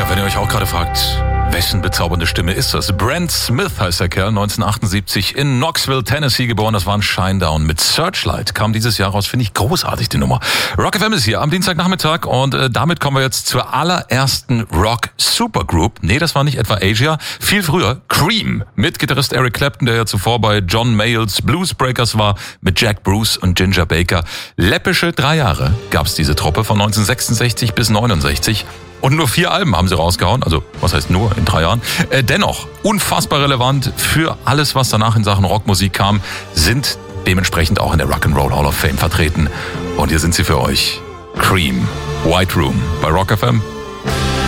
Ja, wenn ihr euch auch gerade fragt, wessen bezaubernde Stimme ist das? Brent Smith heißt der Kerl, 1978 in Knoxville, Tennessee geboren. Das war ein Shinedown mit Searchlight. Kam dieses Jahr raus, finde ich großartig, die Nummer. Rock FM ist hier am Dienstagnachmittag und damit kommen wir jetzt zur allerersten Rock-Supergroup. Nee, das war nicht etwa Asia, viel früher Cream mit Gitarrist Eric Clapton, der ja zuvor bei John Mayall's Bluesbreakers war, mit Jack Bruce und Ginger Baker. Läppische 3 Jahre gab's diese Truppe von 1966 bis 69. Und nur 4 Alben haben sie rausgehauen. Also, was heißt nur, in 3 Jahren. Dennoch, unfassbar relevant für alles, was danach in Sachen Rockmusik kam, sind dementsprechend auch in der Rock'n'Roll Hall of Fame vertreten. Und hier sind sie für euch. Cream, White Room bei Rock FM.